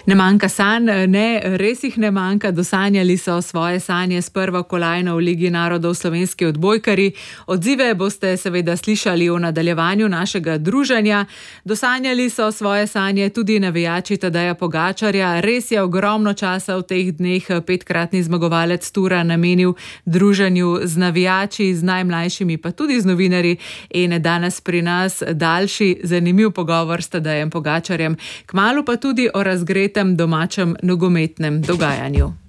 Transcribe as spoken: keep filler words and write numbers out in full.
Ne manjka sanj, ne, res jih ne manjka. Dosanjali so svoje sanje s prvo kolajno v Ligi narodov slovenski odbojkarji. Odzive boste seveda slišali v nadaljevanju našega druženja. Dosanjali so svoje sanje tudi navijači Tadeja Pogačarja. Res je ogromno časa v teh dneh petkratni zmagovalec tura namenil druženju z navijači, z najmlajšimi, pa tudi z novinarji. In danes pri nas daljši, zanimiv pogovor s Tadejem Pogačarjem. Kmalu pa tudi o razgretem domačem nogometnem dogajanju.